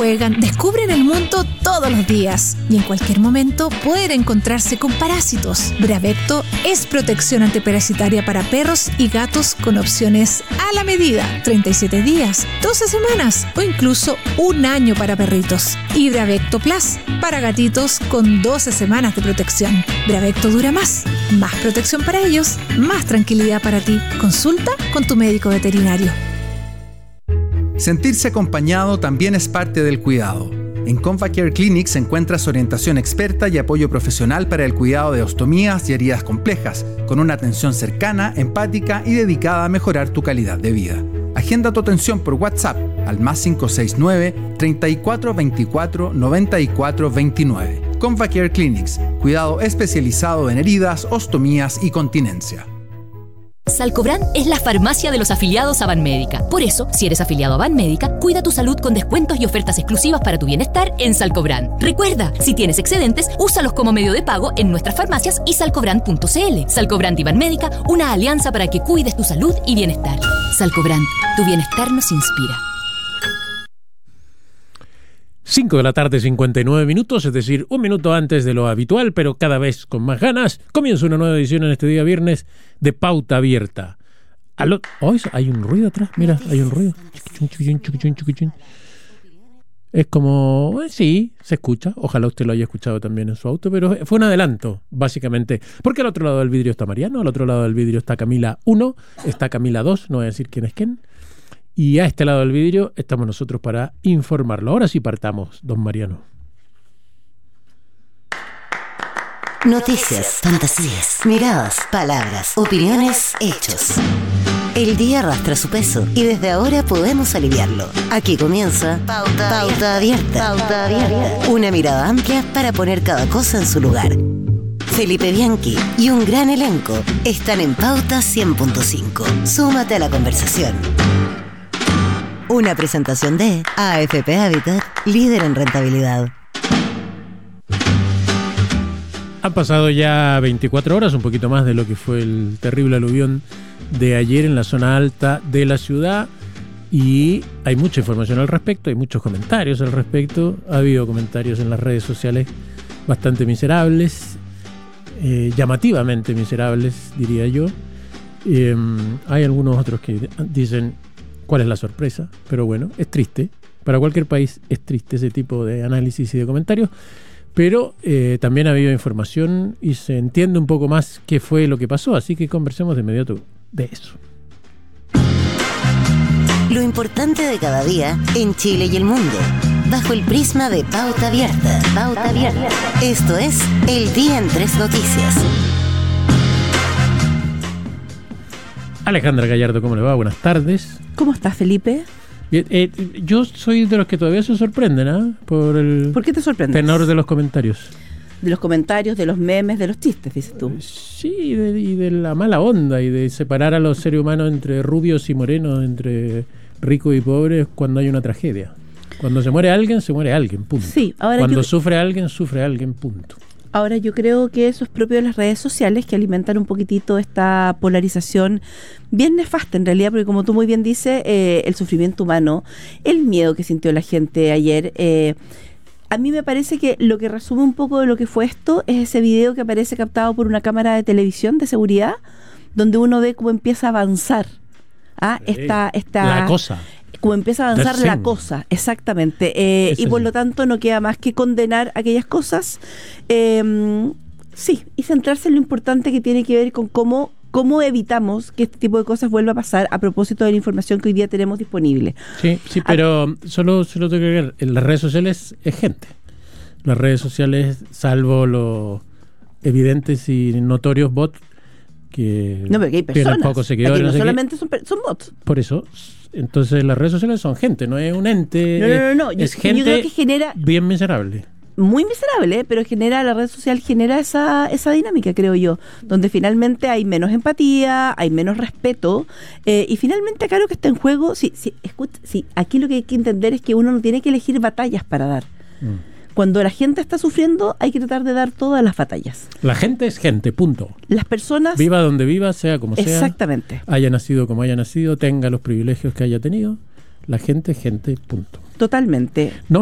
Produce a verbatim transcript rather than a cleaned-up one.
juegan, descubren el mundo todos los días y en cualquier momento pueden encontrarse con parásitos. Bravecto es protección antiparasitaria para perros y gatos con opciones a la medida. treinta y siete días, doce semanas o incluso un año para perritos. Y Bravecto Plus para gatitos con doce semanas de protección. Bravecto dura más. Más protección para ellos, más tranquilidad para ti. Consulta con tu médico veterinario. Sentirse acompañado también es parte del cuidado. En ConvaCare Clinics encuentras orientación experta y apoyo profesional para el cuidado de ostomías y heridas complejas, con una atención cercana, empática y dedicada a mejorar tu calidad de vida. Agenda tu atención por WhatsApp al más cinco seis nueve, treinta y cuatro veinticuatro, noventa y cuatro veintinueve. ConvaCare Clinics, cuidado especializado en heridas, ostomías y continencia. Salcobran es la farmacia de los afiliados a Banmédica. Por eso, si eres afiliado a Banmédica, cuida tu salud con descuentos y ofertas exclusivas para tu bienestar en Salcobran. Recuerda, si tienes excedentes, úsalos como medio de pago en nuestras farmacias y salcobran punto c l. Salcobran y Banmédica, una alianza para que cuides tu salud y bienestar. Salcobran, tu bienestar nos inspira. cinco de la tarde, cincuenta y nueve minutos, es decir, un minuto antes de lo habitual, pero cada vez con más ganas. Comienza una nueva edición en este día viernes de Pauta Abierta. Aló, oh, hay un ruido atrás, mira, hay un ruido. Es como, eh, sí, se escucha. Ojalá usted lo haya escuchado también en su auto, pero fue un adelanto, básicamente. Porque al otro lado del vidrio está Mariano, al otro lado del vidrio está Camila uno, está Camila dos, no voy a decir quién es quién. Y a este lado del vidrio estamos nosotros para informarlo. Ahora sí partamos, don Mariano. Noticias, fantasías, miradas, palabras, opiniones, hechos. El día arrastra su peso y desde ahora podemos aliviarlo. Aquí comienza Pauta, Pauta Abierta. Pauta Abierta. Una mirada amplia para poner cada cosa en su lugar. Felipe Bianchi y un gran elenco están en Pauta cien punto cinco. Súmate a la conversación. Una presentación de A F P Habitat, líder en rentabilidad. Han pasado ya veinticuatro horas, un poquito más de lo que fue el terrible aluvión de ayer en la zona alta de la ciudad, y hay mucha información al respecto, hay muchos comentarios al respecto. Ha habido comentarios en las redes sociales bastante miserables, eh, llamativamente miserables, diría yo. Eh, hay algunos otros que dicen cuál es la sorpresa, pero bueno, es triste. Para cualquier país es triste ese tipo de análisis y de comentarios, pero eh, también ha habido información y se entiende un poco más qué fue lo que pasó, así que conversemos de inmediato de eso. Lo importante de cada día en Chile y el mundo, bajo el prisma de Pauta Abierta. Pauta Abierta. Esto es El Día en Tres Noticias. Alejandra Gallardo, ¿cómo le va? Buenas tardes. ¿Cómo estás, Felipe? Bien, eh, yo soy de los que todavía se sorprenden, ¿eh? Por el ¿Por qué te sorprendes? tenor de los comentarios. De los comentarios, de los memes, de los chistes, dices tú. Sí, y de, y de la mala onda y de separar a los seres humanos entre rubios y morenos, entre ricos y pobres cuando hay una tragedia. Cuando se muere alguien, se muere alguien, punto. Sí, ahora cuando yo... sufre alguien, sufre alguien, punto. Ahora yo creo que eso es propio de las redes sociales, que alimentan un poquitito esta polarización bien nefasta en realidad, porque como tú muy bien dices, eh, el sufrimiento humano, el miedo que sintió la gente ayer, eh, a mí me parece que lo que resume un poco de lo que fue esto es ese video que aparece captado por una cámara de televisión de seguridad, donde uno ve cómo empieza a avanzar ¿ah? esta, esta la cosa. Como empieza a avanzar la cosa, exactamente. Eh, y por lo tanto no queda más que condenar aquellas cosas. Eh, sí, y centrarse en lo importante que tiene que ver con cómo, cómo evitamos que este tipo de cosas vuelva a pasar a propósito de la información que hoy día tenemos disponible. Sí, sí, pero a, solo, solo tengo que agregar, en las redes sociales es gente. Las redes sociales, salvo los evidentes y notorios bots que no, pero que hay personas, tienen pocos seguidores. No, no sé solamente qué. son, son bots. Por eso... Entonces las redes sociales son gente, no es un ente. No, no, no, no. Es yo, gente yo creo que genera bien miserable. Muy miserable, pero genera, la red social genera esa, esa dinámica, creo yo, donde finalmente hay menos empatía, hay menos respeto, eh, y finalmente acá lo que está en juego, sí, sí, escucha, sí, aquí lo que hay que entender es que uno no tiene que elegir batallas para dar. Mm. Cuando la gente está sufriendo, hay que tratar de dar todas las batallas. La gente es gente, punto. Las personas... Viva donde viva, sea como sea. Exactamente. Haya nacido como haya nacido, tenga los privilegios que haya tenido. La gente es gente, punto. Totalmente. No